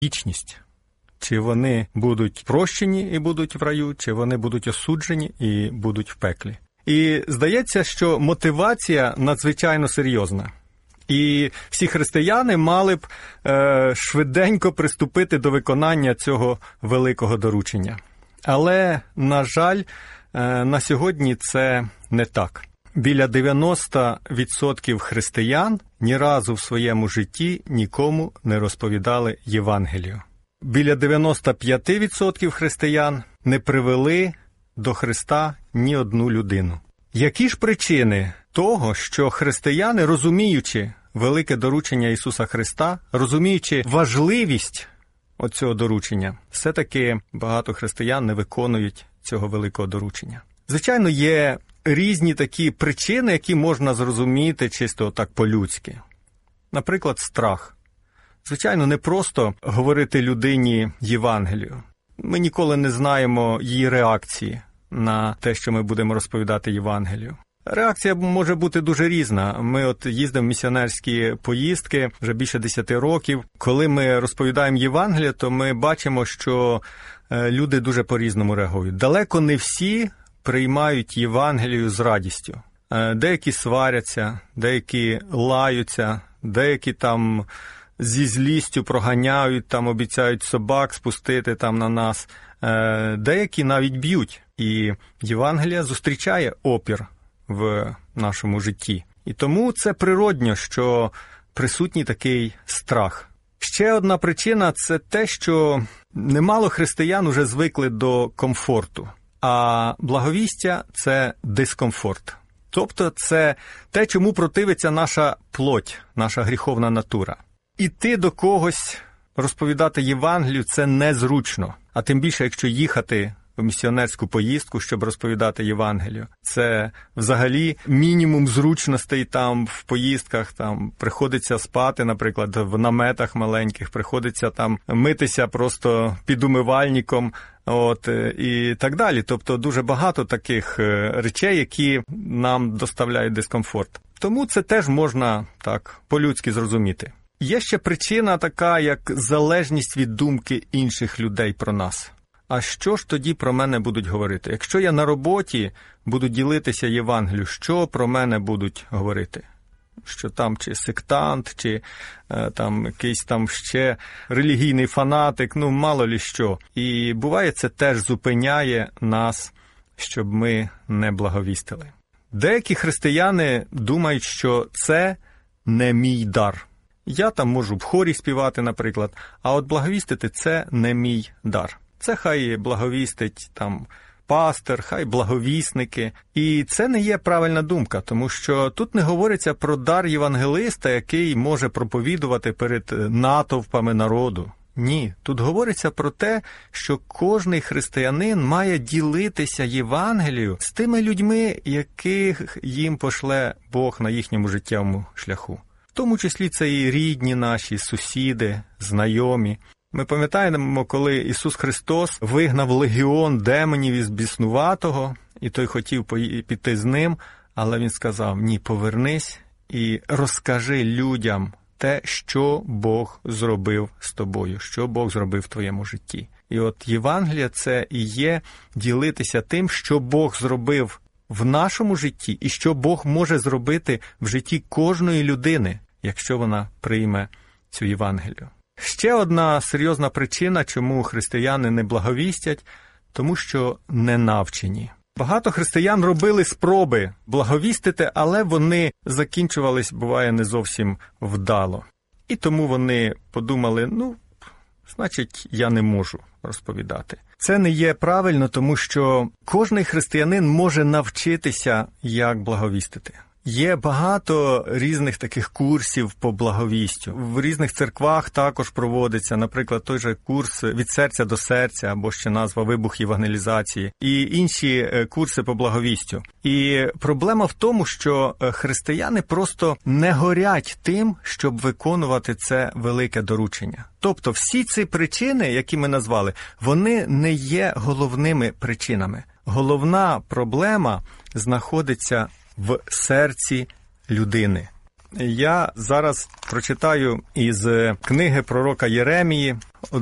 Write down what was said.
вічність. Чи вони будуть прощені і будуть в раю, чи вони будуть осуджені і будуть в пеклі. І здається, що мотивація надзвичайно серйозна. І всі християни мали б швиденько приступити до виконання цього великого доручення. Але, на жаль, на сьогодні це не так. Біля 90% християн ні разу в своєму житті нікому не розповідали Євангелію. Біля 95% християн не привели до Христа ні одну людину. Які ж причини того, що християни, розуміючи велике доручення Ісуса Христа, розуміючи важливість оцього доручення, все-таки багато християн не виконують цього великого доручення? Звичайно, є різні такі причини, які можна зрозуміти чисто так по-людськи. Наприклад, страх. Звичайно, не просто говорити людині Євангелію. Ми ніколи не знаємо її реакції на те, що ми будемо розповідати Євангелію. Реакція може бути дуже різна. Ми їздимо в місіонерські поїздки вже більше 10 років. Коли ми розповідаємо Євангелію, то ми бачимо, що люди дуже по-різному реагують. Далеко не всі приймають Євангелію з радістю. Деякі сваряться, деякі лаються, деякі там зі злістю проганяють, там обіцяють собак спустити там на нас. Деякі навіть б'ють. І Євангелія зустрічає опір в нашому житті. І тому це природньо, що присутній такий страх. Ще одна причина – це те, що немало християн уже звикли до комфорту, а благовістя – це дискомфорт. Тобто це те, чому противиться наша плоть, наша гріховна натура. Іти до когось, розповідати Євангелію – це незручно, а тим більше, якщо їхати в місіонерську поїздку, щоб розповідати Євангелію. Це взагалі мінімум зручностей там в поїздках, там приходиться спати, наприклад, в наметах маленьких, приходиться там митися просто під умивальником, і так далі. Тобто дуже багато таких речей, які нам доставляють дискомфорт. Тому це теж можна так по-людськи зрозуміти. Є ще причина така, як залежність від думки інших людей про нас. А що ж тоді про мене будуть говорити? Якщо я на роботі буду ділитися Євангелією, що про мене будуть говорити? Що там чи сектант, чи там якийсь там ще релігійний фанатик, мало лі що. І буває, це теж зупиняє нас, щоб ми не благовістили. Деякі християни думають, що це не мій дар. Я там можу в хорі співати, наприклад, а от благовістити – це не мій дар. Це хай благовістить там пастир, хай благовісники. І це не є правильна думка, тому що тут не говориться про дар євангелиста, який може проповідувати перед натовпами народу. Ні, тут говориться про те, що кожний християнин має ділитися Євангелією з тими людьми, яких їм пошле Бог на їхньому життєвому шляху. В тому числі це і рідні наші, сусіди, знайомі. Ми пам'ятаємо, коли Ісус Христос вигнав легіон демонів із біснуватого, і той хотів піти з ним, але він сказав: ні, повернись і розкажи людям те, що Бог зробив з тобою, що Бог зробив в твоєму житті. І от Євангелія – це і є ділитися тим, що Бог зробив в нашому житті і що Бог може зробити в житті кожної людини, якщо вона прийме цю Євангелію. Ще одна серйозна причина, чому християни не благовістять, тому що не навчені. Багато християн робили спроби благовістити, але вони закінчувались, буває, не зовсім вдало. І тому вони подумали, значить, я не можу розповідати. Це не є правильно, тому що кожний християнин може навчитися, як благовістити. Є багато різних таких курсів по благовістю. В різних церквах також проводиться, наприклад, той же курс «Від серця до серця» або ще назва «Вибух євангелізації» і інші курси по благовістю. І проблема в тому, що християни просто не горять тим, щоб виконувати це велике доручення. Тобто всі ці причини, які ми назвали, вони не є головними причинами. Головна проблема знаходиться в серці людини. Я зараз прочитаю із книги пророка Єремії,